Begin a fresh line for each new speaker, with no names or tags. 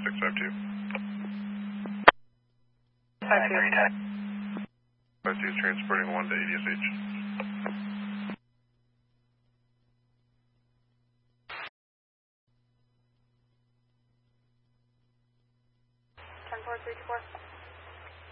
652. 52 is transporting 1 to ADSH.
Ten 4 3 4.